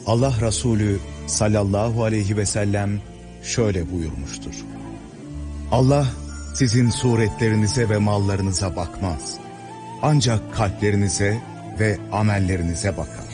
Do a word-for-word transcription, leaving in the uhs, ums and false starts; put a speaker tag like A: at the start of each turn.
A: Allah Resulü sallallahu aleyhi ve sellem şöyle buyurmuştur: Allah sizin suretlerinize ve mallarınıza bakmaz. Ancak kalplerinize ve amellerinize bakar.